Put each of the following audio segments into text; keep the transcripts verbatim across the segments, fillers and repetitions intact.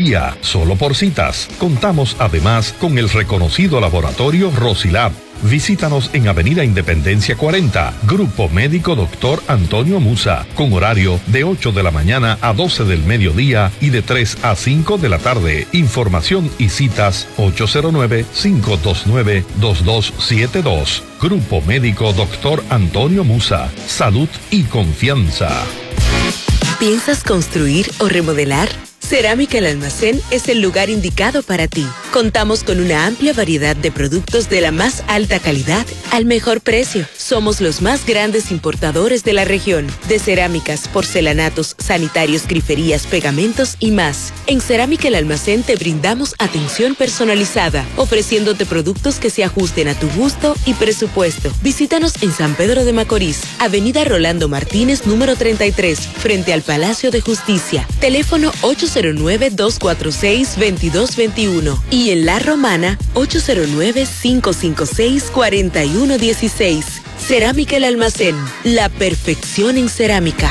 día, solo por citas. Contamos además con el reconocido laboratorio Rosilab. Visítanos en Avenida Independencia cuarenta, Grupo Médico Doctor Antonio Musa, con horario de ocho de la mañana a doce del mediodía y de tres a cinco de la tarde. Información y citas ocho cero nueve, cinco dos nueve, dos dos siete dos. Grupo Médico Doctor Antonio Musa, salud y confianza. ¿Piensas construir o remodelar? Cerámica El Almacén es el lugar indicado para ti. Contamos con una amplia variedad de productos de la más alta calidad al mejor precio. Somos los más grandes importadores de la región, de cerámicas, porcelanatos, sanitarios, griferías, pegamentos y más. En Cerámica El Almacén te brindamos atención personalizada, ofreciéndote productos que se ajusten a tu gusto y presupuesto. Visítanos en San Pedro de Macorís, Avenida Rolando Martínez, número treinta y tres, frente al Palacio de Justicia. Teléfono ocho cero nueve, dos cuatro seis, dos dos dos uno y en La Romana ocho cero nueve, cinco cinco seis, cuatro uno uno seis. Cerámica El Almacén, la perfección en cerámica.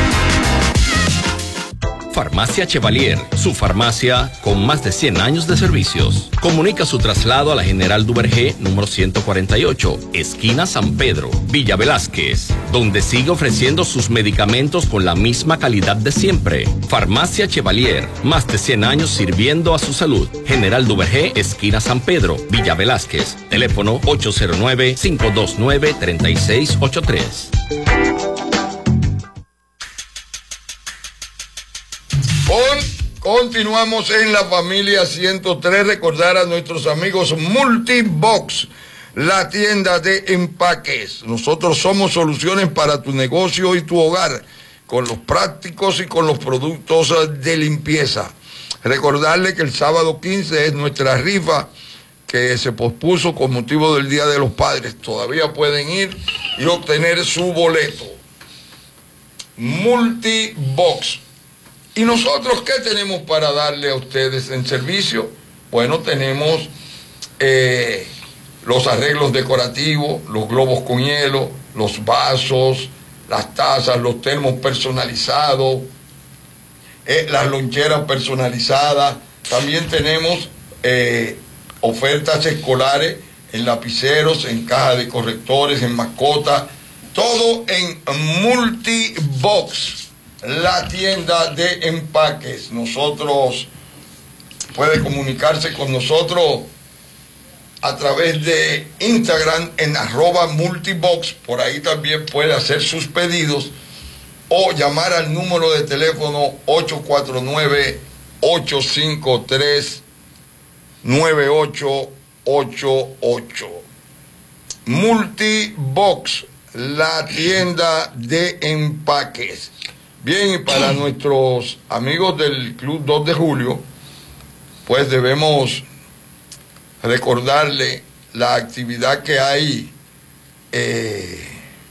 Farmacia Chevalier, su farmacia con más de cien años de servicios. Comunica su traslado a la General Duvergé, número ciento cuarenta y ocho, esquina San Pedro, Villa Velázquez, donde sigue ofreciendo sus medicamentos con la misma calidad de siempre. Farmacia Chevalier, más de cien años sirviendo a su salud. General Duvergé, esquina San Pedro, Villa Velázquez. Teléfono ocho cero nueve, cinco dos nueve, tres seis ocho tres. Continuamos en la familia ciento tres. Recordar a nuestros amigos Multibox, la tienda de empaques. Nosotros somos soluciones para tu negocio y tu hogar, con los prácticos y con los productos de limpieza. Recordarle que el sábado quince es nuestra rifa que se pospuso con motivo del Día de los Padres. Todavía pueden ir y obtener su boleto. Multibox. ¿Y nosotros qué tenemos para darle a ustedes en servicio? Bueno, tenemos eh, los arreglos decorativos, los globos con hielo, los vasos, las tazas, los termos personalizados, eh, las loncheras personalizadas. También tenemos eh, ofertas escolares en lapiceros, en caja de correctores, en mascotas, todo en Multibox, la tienda de empaques. Nosotros puede comunicarse con nosotros a través de Instagram en arroba multibox. Por ahí también puede hacer sus pedidos o llamar al número de teléfono ocho cuatro nueve, ocho cinco tres, nueve ocho ocho ocho. Multibox, la tienda de empaques. Bien, y para nuestros amigos del Club dos de Julio, pues debemos recordarle la actividad que hay eh,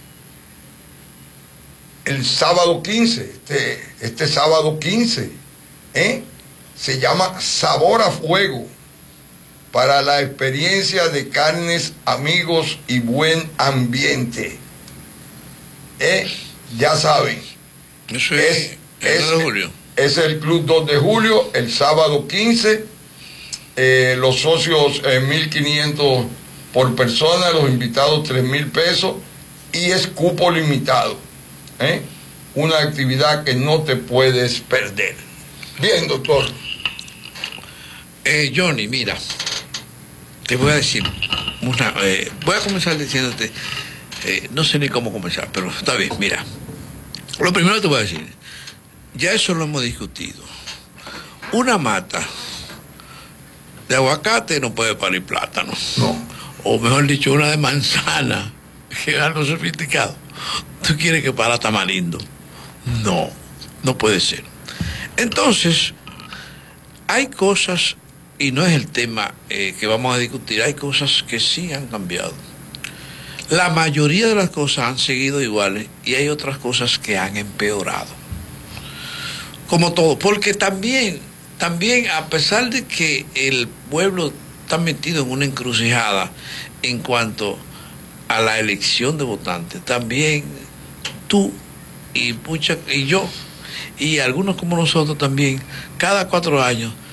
el sábado quince, este, este sábado quince, ¿eh? Se llama Sabor a Fuego, para la experiencia de carnes, amigos y buen ambiente. ¿Eh? Ya saben. Eso es, es, el dos de julio. Es el Club dos de Julio, el sábado quince. Eh, los socios eh, mil quinientos por persona, los invitados tres mil pesos y es cupo limitado. ¿Eh? Una actividad que no te puedes perder. Bien, doctor. Eh, Johnny, mira, te voy a decir, una, eh, voy a comenzar diciéndote, eh, no sé ni cómo comenzar, pero está bien, mira. Lo primero que te voy a decir, ya eso lo hemos discutido. Una mata de aguacate no puede parir plátano. No. O mejor dicho, una de manzana, que es algo sofisticado. ¿Tú quieres que para tamarindo? No, no puede ser. Entonces, hay cosas, y no es el tema eh, que vamos a discutir, hay cosas que sí han cambiado. La mayoría de las cosas han seguido iguales y hay otras cosas que han empeorado. Como todo, porque también, también a pesar de que el pueblo está metido en una encrucijada en cuanto a la elección de votantes, también tú y, mucha, y yo y algunos como nosotros también, cada cuatro años